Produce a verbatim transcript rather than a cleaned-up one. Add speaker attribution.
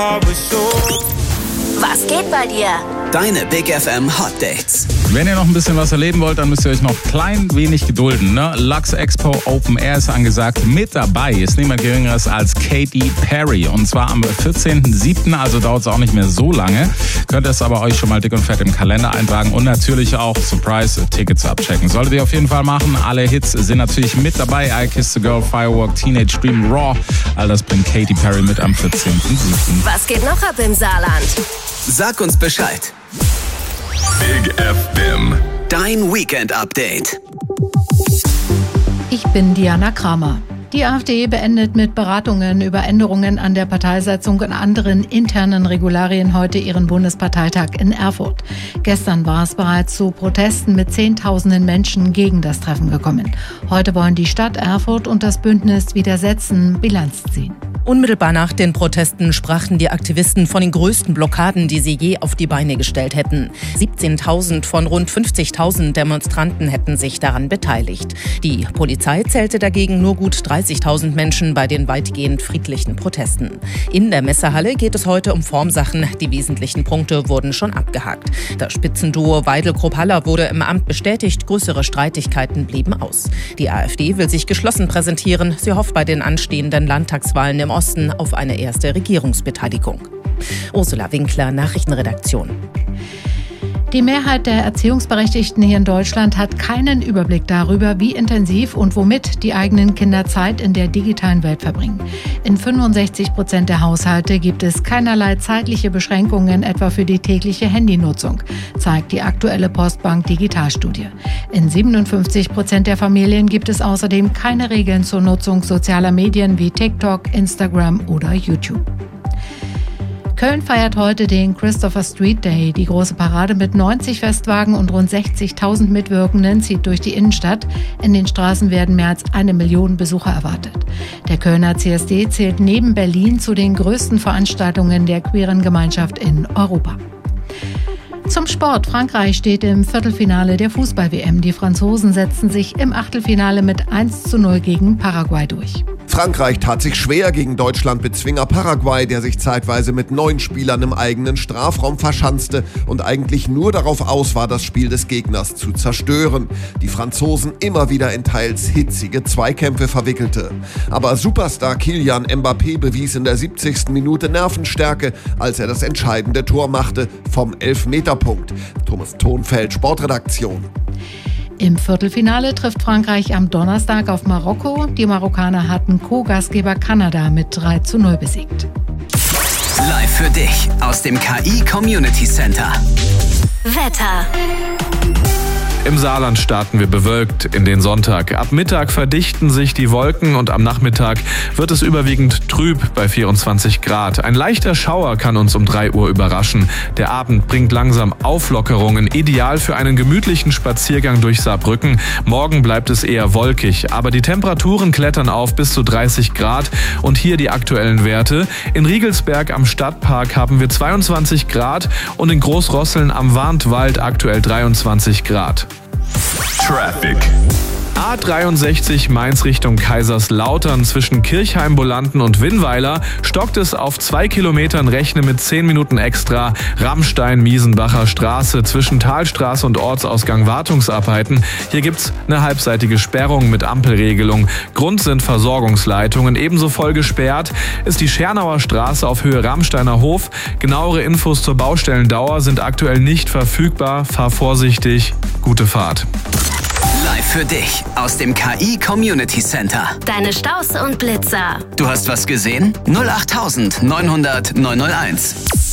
Speaker 1: Was geht bei dir?
Speaker 2: Deine Big F M Hot Dates.
Speaker 3: Wenn ihr noch ein bisschen was erleben wollt, dann müsst ihr euch noch klein wenig gedulden. Ne? Lux Expo Open Air ist angesagt. Mit dabei ist niemand Geringeres als Katy Perry. Und zwar am vierzehnten siebten Also dauert es auch nicht mehr so lange. Könnt ihr es aber euch schon mal dick und fett im Kalender eintragen. Und natürlich auch Surprise-Tickets abchecken. Solltet ihr auf jeden Fall machen. Alle Hits sind natürlich mit dabei. I Kissed a Girl, Firework, Teenage Dream, Raw. All das bringt Katy Perry mit am vierzehnten siebten
Speaker 1: Was geht noch ab im Saarland?
Speaker 2: Sag uns Bescheid.
Speaker 4: Big F M.
Speaker 2: Dein Weekend-Update.
Speaker 5: Ich bin Diana Kramer. Die AfD beendet mit Beratungen über Änderungen an der Parteisatzung und anderen internen Regularien heute ihren Bundesparteitag in Erfurt. Gestern war es bereits zu Protesten mit Zehntausenden Menschen gegen das Treffen gekommen. Heute wollen die Stadt Erfurt und das Bündnis Widersetzen Bilanz ziehen.
Speaker 6: Unmittelbar nach den Protesten sprachen die Aktivisten von den größten Blockaden, die sie je auf die Beine gestellt hätten. siebzehntausend von rund fünfzigtausend Demonstranten hätten sich daran beteiligt. Die Polizei zählte dagegen nur gut dreißigtausend Menschen bei den weitgehend friedlichen Protesten. In der Messehalle geht es heute um Formsachen. Die wesentlichen Punkte wurden schon abgehakt. Das Spitzenduo Weidel-Krupp-Haller wurde im Amt bestätigt. Größere Streitigkeiten blieben aus. Die AfD will sich geschlossen präsentieren. Sie hofft bei den anstehenden Landtagswahlen im Osten auf eine erste Regierungsbeteiligung. Ursula Winkler, Nachrichtenredaktion.
Speaker 5: Die Mehrheit der Erziehungsberechtigten hier in Deutschland hat keinen Überblick darüber, wie intensiv und womit die eigenen Kinder Zeit in der digitalen Welt verbringen. In fünfundsechzig Prozent der Haushalte gibt es keinerlei zeitliche Beschränkungen, etwa für die tägliche Handynutzung, zeigt die aktuelle Postbank Digitalstudie. In siebenundfünfzig Prozent der Familien gibt es außerdem keine Regeln zur Nutzung sozialer Medien wie TikTok, Instagram oder YouTube. Köln feiert heute den Christopher Street Day. Die große Parade mit neunzig Festwagen und rund sechzigtausend Mitwirkenden zieht durch die Innenstadt. In den Straßen werden mehr als eine Million Besucher erwartet. Der Kölner C S D zählt neben Berlin zu den größten Veranstaltungen der queeren Gemeinschaft in Europa. Zum Sport. Frankreich steht im Viertelfinale der Fußball-W M. Die Franzosen setzten sich im Achtelfinale mit eins zu null gegen Paraguay durch.
Speaker 7: Frankreich tat sich schwer gegen Deutschland-Bezwinger Paraguay, der sich zeitweise mit neun Spielern im eigenen Strafraum verschanzte und eigentlich nur darauf aus war, das Spiel des Gegners zu zerstören. Die Franzosen immer wieder in teils hitzige Zweikämpfe verwickelte. Aber Superstar Kylian Mbappé bewies in der siebzigsten Minute Nervenstärke, als er das entscheidende Tor machte vom Elfmeterpunkt. Thomas Thonfeld, Sportredaktion.
Speaker 5: Im Viertelfinale trifft Frankreich am Donnerstag auf Marokko. Die Marokkaner hatten Co-Gastgeber Kanada mit drei zu null besiegt.
Speaker 2: Live für dich aus dem K I Community Center.
Speaker 1: Wetter.
Speaker 4: Im Saarland starten wir bewölkt in den Sonntag. Ab Mittag verdichten sich die Wolken und am Nachmittag wird es überwiegend trüb bei vierundzwanzig Grad. Ein leichter Schauer kann uns um drei Uhr überraschen. Der Abend bringt langsam Auflockerungen, ideal für einen gemütlichen Spaziergang durch Saarbrücken. Morgen bleibt es eher wolkig, aber die Temperaturen klettern auf bis zu dreißig Grad. Und hier die aktuellen Werte. In Riegelsberg am Stadtpark haben wir zweiundzwanzig Grad und in Großrosseln am Warntwald aktuell dreiundzwanzig Grad. Traffic. A dreiundsechzig Mainz Richtung Kaiserslautern zwischen Kirchheim-Bolanden und Winnweiler stockt es auf zwei Kilometern, rechne mit zehn Minuten extra. Rammstein-Miesenbacher Straße zwischen Talstraße und Ortsausgang Wartungsarbeiten. Hier gibt's eine halbseitige Sperrung mit Ampelregelung. Grund sind Versorgungsleitungen. Ebenso voll gesperrt ist die Schernauer Straße auf Höhe Rammsteiner Hof. Genauere Infos zur Baustellendauer sind aktuell nicht verfügbar. Fahr vorsichtig. Gute Fahrt.
Speaker 2: Live für dich aus dem K I Community Center.
Speaker 1: Deine Staus und Blitzer.
Speaker 2: Du hast was gesehen? null acht neunhundert neunhunderт neunhunderteins.